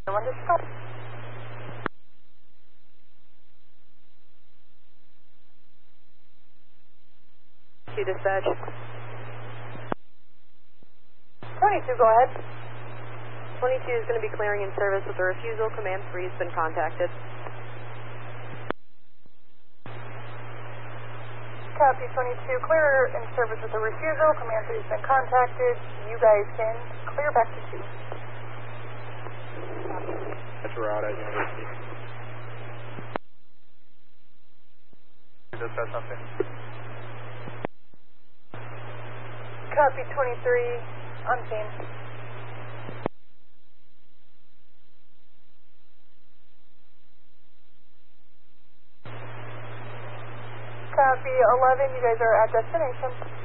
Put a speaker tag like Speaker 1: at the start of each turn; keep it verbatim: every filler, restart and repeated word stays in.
Speaker 1: One to stop.
Speaker 2: Two dispatch.
Speaker 1: twenty-two, go ahead.
Speaker 2: twenty-two is going to be clearing in service with a refusal. Command three has been contacted.
Speaker 1: Copy, twenty-two, clear in service with a refusal. Command three has been contacted. You guys can clear back to two.
Speaker 3: That's route at University. Dispatch something.
Speaker 1: Copy, twenty-three, on scene. Copy, eleven, you guys are at destination.